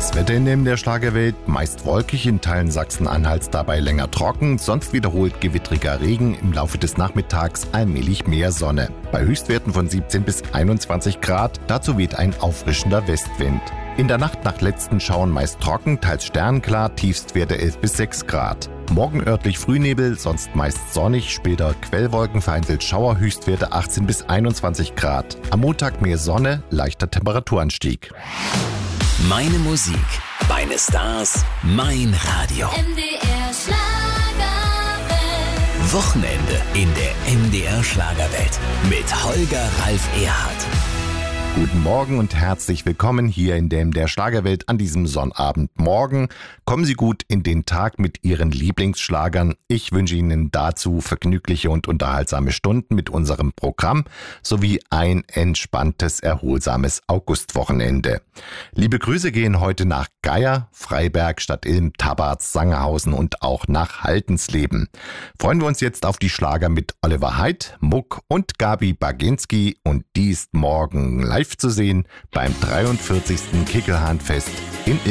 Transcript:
Das Wetter in der Schlagerwelt, meist wolkig, in Teilen Sachsen-Anhalts dabei länger trocken, sonst wiederholt gewittriger Regen, im Laufe des Nachmittags allmählich mehr Sonne. Bei Höchstwerten von 17 bis 21 Grad, dazu weht ein auffrischender Westwind. In der Nacht nach letzten Schauern meist trocken, teils sternklar, Tiefstwerte 11 bis 6 Grad. Morgen örtlich Frühnebel, sonst meist sonnig, später Quellwolken, vereinzelt Schauer, Höchstwerte 18 bis 21 Grad. Am Montag mehr Sonne, leichter Temperaturanstieg. Meine Musik, meine Stars, mein Radio. MDR Schlagerwelt. Wochenende in der MDR Schlagerwelt mit Holger Ralf Erhardt. Guten Morgen und herzlich willkommen hier in der Schlagerwelt an diesem Sonnabendmorgen. Kommen Sie gut in den Tag mit Ihren Lieblingsschlagern. Ich wünsche Ihnen dazu vergnügliche und unterhaltsame Stunden mit unserem Programm sowie ein entspanntes, erholsames Augustwochenende. Liebe Grüße gehen heute nach Geier, Freiberg, Stadt Ilm, Tabarz, Sangerhausen und auch nach Haltensleben. Freuen wir uns jetzt auf die Schlager mit Oliver Heid, Muck und Gabi Baginski, und die ist morgen live zu sehen beim 43. Kickelhahnfest in Ilm.